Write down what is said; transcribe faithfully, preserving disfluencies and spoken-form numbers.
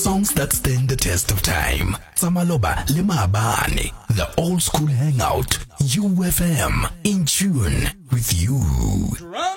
Songs that stand the test of time. Samaloba le Maabane. The old school hangout. U F M. In tune with you.